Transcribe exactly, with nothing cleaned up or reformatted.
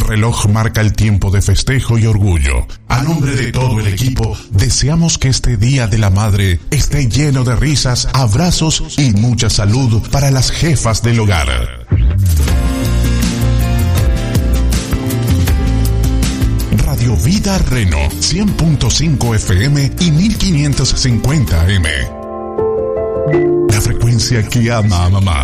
reloj marca el tiempo de festejo y orgullo. A nombre de todo el equipo, deseamos que este Día de la Madre esté lleno de risas, abrazos y mucha salud para las jefas del hogar. Radio Vida Reno, cien punto cinco F M y mil quinientos cincuenta A M. La frecuencia que ama a mamá.